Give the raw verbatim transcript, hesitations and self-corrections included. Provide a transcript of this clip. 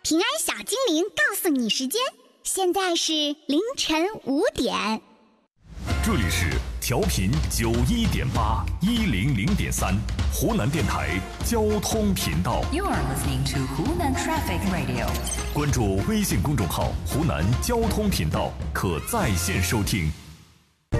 平安小精灵告诉你时间，现在是凌晨五点。 这里是调频九一点八一零零点三湖南电台交通频道。 You are listening to Hunan Traffic Radio。 关注微信公众号“湖南交通频道”，可在线收听。